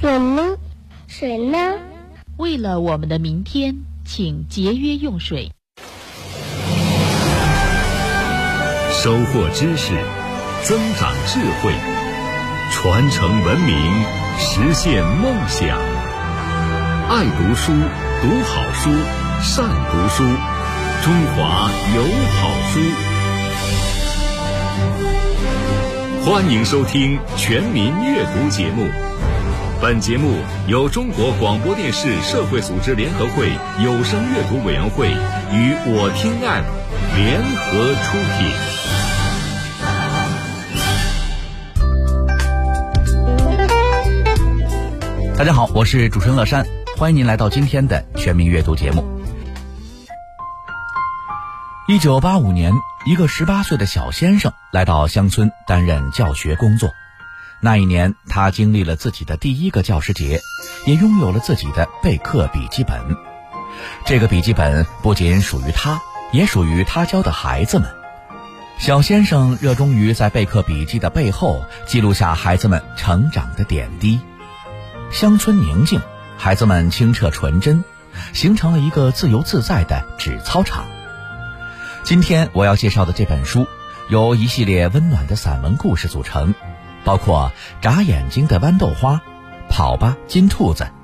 水呢？水呢？ 为了我们的明天，请节约用水。 收获知识，增长智慧，传承文明，实现梦想。爱读书，读好书，善读书，中华有好书。欢迎收听全民阅读节目。本节目由中国广播电视社会组织联合会有声阅读委员会与我听 App 联合出品。大家好，我是主持人乐山，欢迎您来到今天的全民阅读节目。1985年，一个18岁的小先生来到乡村担任教学工作。那一年，他经历了自己的第一个教师节，也拥有了自己的备课笔记本。这个笔记本不仅属于他，也属于他教的孩子们。小先生热衷于在备课笔记的背后记录下孩子们成长的点滴。乡村宁静，孩子们清澈纯真，形成了一个自由自在的纸操场。今天我要介绍的这本书由一系列温暖的散文故事组成，包括眨眼睛的豌豆花、跑吧金兔子、